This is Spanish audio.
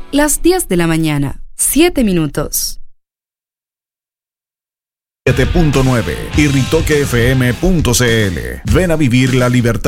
las 10 de la mañana, 7 minutos. 7.9 y ritoquefm.cl. Ven a vivir la libertad.